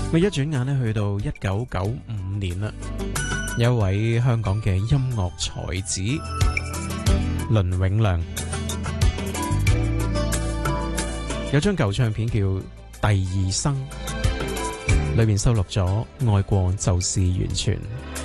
咪一轉眼咧去到1995年啦，有一位香港嘅音樂才子倫永亮，有張舊唱片叫《第二生》，裏面收錄咗《愛過就是完全》。